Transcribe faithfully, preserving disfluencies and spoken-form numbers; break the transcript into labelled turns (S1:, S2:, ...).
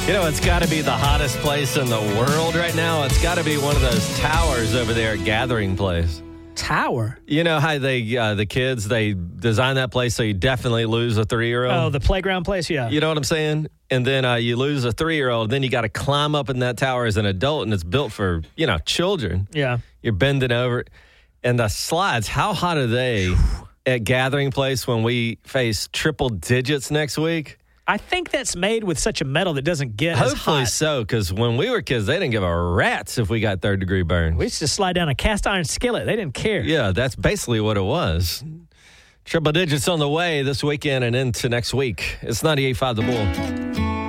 S1: You know, it's got to be the hottest place in the world right now. It's got to be one of those towers over there at Gathering Place.
S2: Tower?
S1: You know how they, uh, the kids, they design that place so you definitely lose a three-year-old?
S2: Oh, the playground place, yeah.
S1: You know what I'm saying? And then uh, you lose a three-year-old, then you got to climb up in that tower as an adult, and it's built for, you know, children.
S2: Yeah.
S1: You're bending over. And the slides, how hot are they at Gathering Place when we face triple digits next week?
S2: I think that's made with such a metal that doesn't get
S1: Hopefully
S2: as hot.
S1: so, because when we were kids, they didn't give a rat's if we got third-degree burns.
S2: We used to slide down a cast iron skillet. They didn't care.
S1: Yeah, that's basically what it was. Triple digits on the way this weekend and into next week. It's ninety-eight point five The Bull.